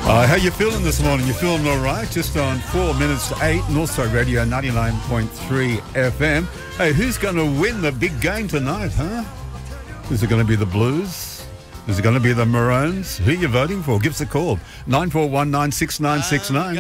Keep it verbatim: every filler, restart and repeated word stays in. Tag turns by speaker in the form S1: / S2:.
S1: Uh, how you feeling this morning? You feeling all right? Just on four minutes to eight, Northside Radio ninety-nine point three F M. Hey, who's going to win the big game tonight, huh? Is it going to be the Blues? Is it going to be the Maroons? Who are you voting for? Give us a call. nine four one nine six nine six nine.